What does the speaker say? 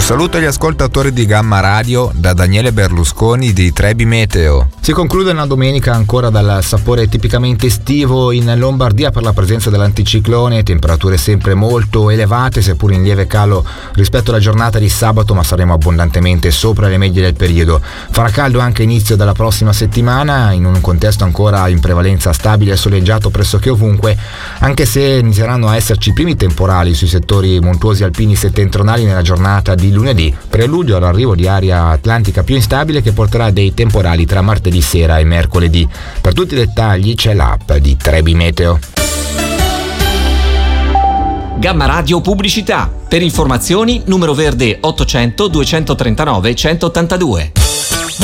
saluto agli ascoltatori di Gamma Radio da Daniele Berlusconi di Trebi Meteo. Si conclude una domenica ancora dal sapore tipicamente estivo in Lombardia per la presenza dell'anticiclone, temperature sempre molto elevate seppur in lieve calo rispetto alla giornata di sabato, ma saremo abbondantemente sopra le medie del periodo. Farà caldo anche inizio della prossima settimana in un contesto ancora in prevalenza stabile e soleggiato pressoché ovunque, anche se inizieranno a esserci i primi temporali sui settori montuosi alpini settentrionali nella giornata di lunedì, preludio all'arrivo di aria atlantica più instabile che porterà dei temporali tra martedì sera e mercoledì. Per tutti i dettagli c'è l'app di Trebi Meteo. Gamma Radio Pubblicità. Per informazioni numero verde 800 239 182.